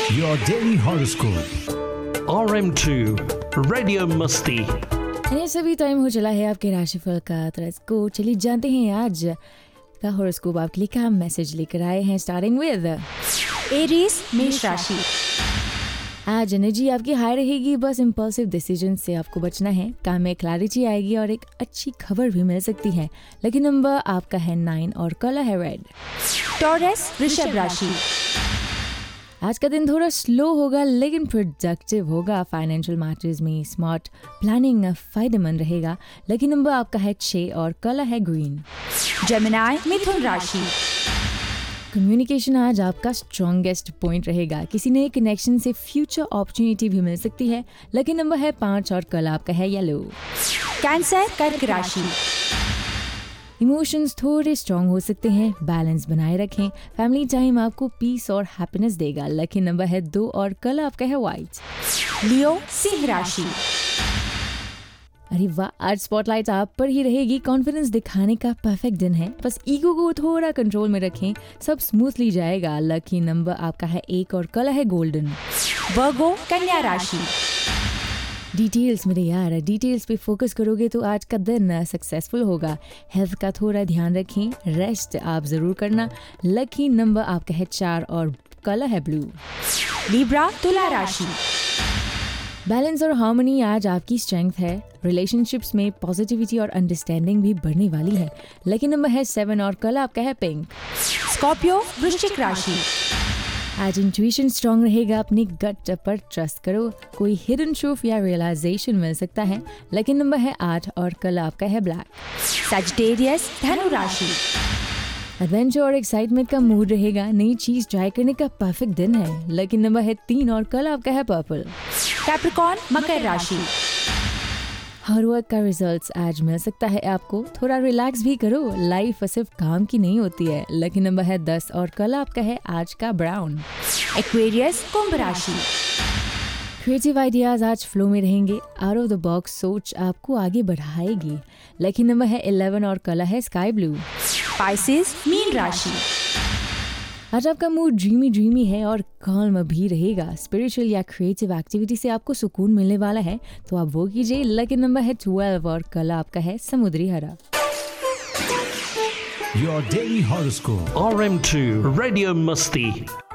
Your daily horoscope. RM2 radio मस्ती। ये सभी टाइम हो चला है आपके राशिफल का। तो लेट्स गो, चलिए जानते हैं आज का हॉरोस्कोप आपके लिए क्या मैसेज लेकर आए हैं। स्टार्टिंग विद एरीज मेष राशि। आज एनर्जी आपकी हाई रहेगी, बस इम्पल्सिव डिसीजन से आपको बचना है। काम में क्लैरिटी आएगी और एक अच्छी खबर भी मिल सकती है। लकी नंबर आपका है 9 और कलर है रेड। टॉरस वृषभ राशि। आज का दिन थोड़ा स्लो होगा लेकिन प्रोडक्टिव होगा। फाइनेंशियल मैटर्स में स्मार्ट प्लानिंग फायदेमंद रहेगा। लकी नंबर आपका है 6 और कलर है ग्रीन। जेमिनी मिथुन राशि। कम्युनिकेशन आज आपका स्ट्रॉन्गेस्ट पॉइंट रहेगा। किसी नए कनेक्शन से फ्यूचर अपॉर्चुनिटी भी मिल सकती है। लकी नंबर है 5 और कलर आपका है येलो। कैंसर कर्क राशि। इमोशंस थोड़े स्ट्रॉन्ग हो सकते हैं, बैलेंस बनाए रखें। फैमिली टाइम आपको पीस और हैप्पीनेस देगा। लकी नंबर है 2 और कलर आपका है व्हाइट। लियो सिंह राशि। अरे वाह, आज स्पॉटलाइट आप पर ही रहेगी। कॉन्फिडेंस दिखाने का परफेक्ट दिन है, बस ईगो को थोड़ा कंट्रोल में रखें, सब स्मूथली जाएगा। लकी नंबर आपका है 1 और कलर है गोल्डन। वर्गो कन्या राशि। डिटेल्स मेरे यार, डिटेल्स पे फोकस करोगे तो आज का दिन सक्सेसफुल होगा। हेल्थ का थोड़ा ध्यान रखें, रेस्ट आप जरूर करना। लकी नंबर आपका है 4 और कलर है ब्लू। लिब्रा तुला राशि। बैलेंस और हार्मनी आज आपकी स्ट्रेंथ है। रिलेशनशिप्स में पॉजिटिविटी और अंडरस्टैंडिंग भी बढ़ने वाली है। लकी नंबर है 7 और कलर आपका है पिंक। स्कॉर्पियो वृश्चिक राशि। आज इंट्यूशन स्ट्रांग रहेगा, अपनी गट पर ट्रस्ट करो। कोई हिडन ट्रूथ या रियलाइजेशन मिल सकता है। लकी नंबर है 8 और कलर आपका है ब्लैक। सजिटेरियस धनु राशि। एडवेंचर और एक्साइटमेंट का मूड रहेगा। नई चीज ट्राई करने का परफेक्ट दिन है। लकी नंबर है 3 और कलर आपका है पर्पल। कैप्रिकॉर्न मकर राशि। हर वर्क का रिजल्ट्स आज मिल सकता है आपको। थोड़ा रिलैक्स भी करो, लाइफ सिर्फ काम की नहीं होती है। लकी नंबर है 10 और कलर आपका है आज का ब्राउन। एक्वेरियस कुंभ राशि। क्रिएटिव आइडियाज आज फ्लो में रहेंगे। आउट ऑफ द बॉक्स सोच आपको आगे बढ़ाएगी। लकी नंबर है 11 और कलर है स्काई ब्लू। पाइसेस मीन राशि। आज आपका मूड ड्रीमी है और काल्म भी रहेगा। स्पिरिचुअल या क्रिएटिव एक्टिविटी से आपको सुकून मिलने वाला है, तो आप वो कीजिए। लकी नंबर है 12 और कलर आपका है समुद्री हरा। Your daily horoscope. RM2 radio मस्ती।